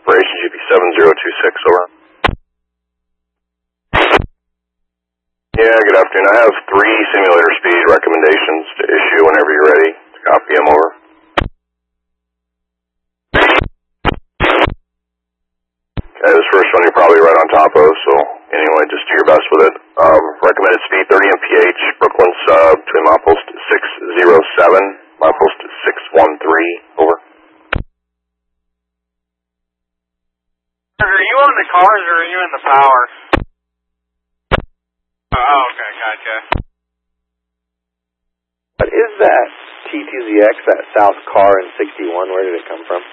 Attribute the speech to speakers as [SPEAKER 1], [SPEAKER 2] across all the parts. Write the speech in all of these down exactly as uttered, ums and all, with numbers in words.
[SPEAKER 1] Operation G P seven zero two six, over. Yeah, good afternoon. I have three simulator speed recommendations to issue whenever you're ready. Copy them, over. Okay, this first one you're probably right on top of, so anyway, just do your best with it. Um, recommended speed thirty M P H, Brooklyn sub, between milepost six zero seven, milepost six one three, over.
[SPEAKER 2] Are you on the cars or are you in the power? Oh, okay, gotcha.
[SPEAKER 3] What is that T T Z X, that South car in sixty-one? Where did it come from?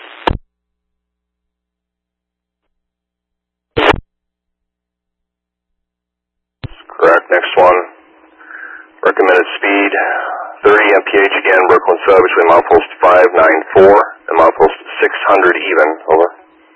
[SPEAKER 1] Correct. Next one. Recommended speed thirty M P H again, Brooklyn sub, between milepost five nine four and milepost six hundred even, over.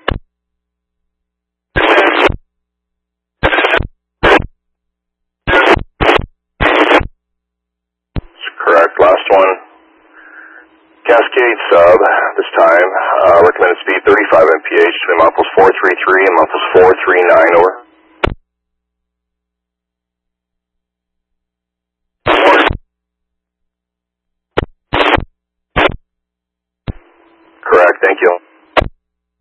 [SPEAKER 1] Correct. Last one. Cascade sub, this time, uh, recommended speed thirty-five M P H between milepost four three three and milepost four three nine, over. Correct. Thank you.